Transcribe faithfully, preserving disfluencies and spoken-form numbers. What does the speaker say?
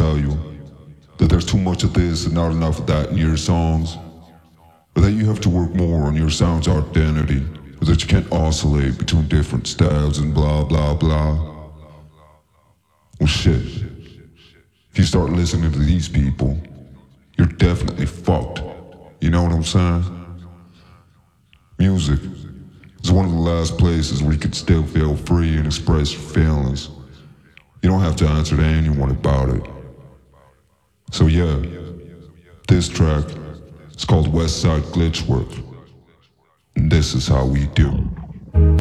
tell you that there's too much of this and not enough of that in your songs, or that you have to work more on your sound's identity, or that you can't oscillate between different styles and blah blah blah. Well shit, if you start listening to these people, you're definitely fucked. You know what I'm saying? Music is one of the last places where you can still feel free and express your feelings. You don't have to answer to anyone about it. So yeah, this track is called West Side Glitchwork, and this is how we do.